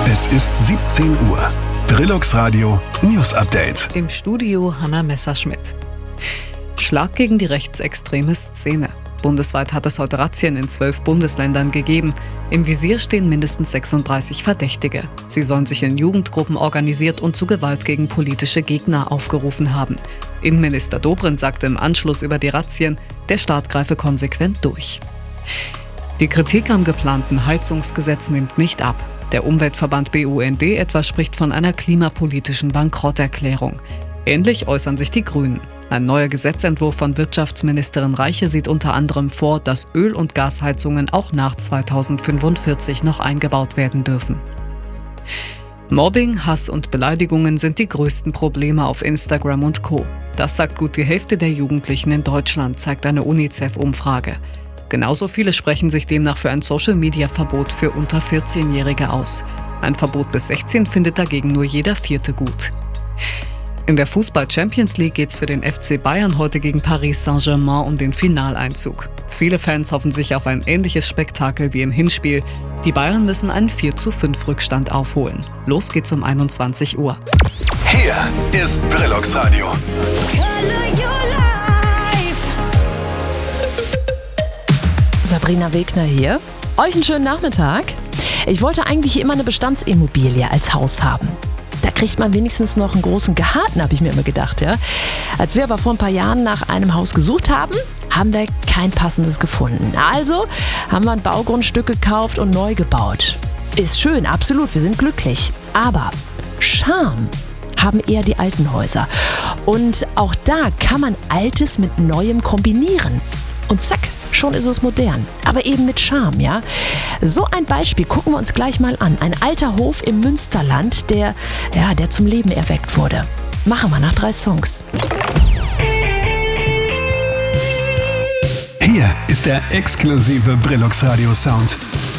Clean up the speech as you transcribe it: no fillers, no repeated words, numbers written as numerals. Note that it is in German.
Es ist 17 Uhr. Brillux Radio News Update. Im Studio Hanna Messerschmidt. Schlag gegen die rechtsextreme Szene. Bundesweit hat es heute Razzien in 12 Bundesländern gegeben. Im Visier stehen mindestens 36 Verdächtige. Sie sollen sich in Jugendgruppen organisiert und zu Gewalt gegen politische Gegner aufgerufen haben. Innenminister Dobrindt sagte im Anschluss über die Razzien, der Staat greife konsequent durch. Die Kritik am geplanten Heizungsgesetz nimmt nicht ab. Der Umweltverband BUND etwa spricht von einer klimapolitischen Bankrotterklärung. Ähnlich äußern sich die Grünen. Ein neuer Gesetzentwurf von Wirtschaftsministerin Reiche sieht unter anderem vor, dass Öl- und Gasheizungen auch nach 2045 noch eingebaut werden dürfen. Mobbing, Hass und Beleidigungen sind die größten Probleme auf Instagram und Co. Das sagt gut die Hälfte der Jugendlichen in Deutschland, zeigt eine UNICEF-Umfrage. Genauso viele sprechen sich demnach für ein Social-Media-Verbot für unter 14-Jährige aus. Ein Verbot bis 16 findet dagegen nur jeder Vierte gut. In der Fußball-Champions League geht's für den FC Bayern heute gegen Paris Saint-Germain um den Finaleinzug. Viele Fans hoffen sich auf ein ähnliches Spektakel wie im Hinspiel. Die Bayern müssen einen 4:5 Rückstand aufholen. Los geht's um 21 Uhr. Hier ist Brillux Radio. Sabrina Wegner hier. Euch einen schönen Nachmittag. Ich wollte eigentlich immer eine Bestandsimmobilie als Haus haben. Da kriegt man wenigstens noch einen großen Garten, habe ich mir immer gedacht. Ja? Als wir aber vor ein paar Jahren nach einem Haus gesucht haben, haben wir kein passendes gefunden. Also haben wir ein Baugrundstück gekauft und neu gebaut. Ist schön, absolut, wir sind glücklich. Aber Charme haben eher die alten Häuser. Und auch da kann man Altes mit Neuem kombinieren. Und zack, schon ist es modern, aber eben mit Charme, ja? So ein Beispiel gucken wir uns gleich mal an. Ein alter Hof im Münsterland, der zum Leben erweckt wurde. Machen wir nach 3 Songs. Hier ist der exklusive Brillux Radio Sound.